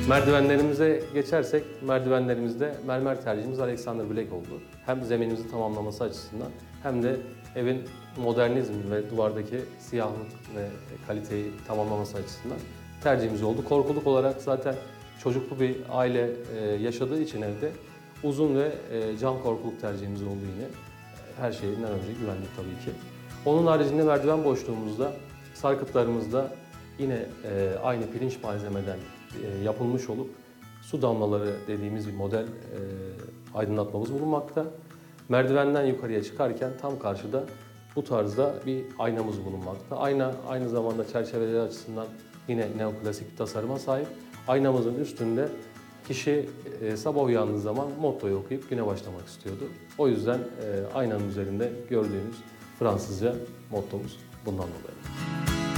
Merdivenlerimize geçersek, merdivenlerimizde mermer tercihimiz Alexander Black oldu. Hem zeminimizi tamamlaması açısından hem de evin modernizm ve duvardaki siyahlık ve kaliteyi tamamlaması açısından tercihimiz oldu. Korkuluk olarak zaten çocuklu bir aile yaşadığı için evde uzun ve cam korkuluk tercihimiz oldu yine. Her şeyden önce güvenlik tabii ki. Onun haricinde merdiven boşluğumuzda, sarkıtlarımızda yine aynı pirinç malzemeden yapılmış olup su damlaları dediğimiz bir model aydınlatmamız bulunmakta. Merdivenden yukarıya çıkarken tam karşıda bu tarzda bir aynamız bulunmakta. Ayna aynı zamanda çerçeveleri açısından yine neoklasik bir tasarıma sahip. Aynamızın üstünde kişi sabah uyandığı zaman mottoyu okuyup güne başlamak istiyordu. O yüzden aynanın üzerinde gördüğünüz Fransızca mottomuz bundan dolayı.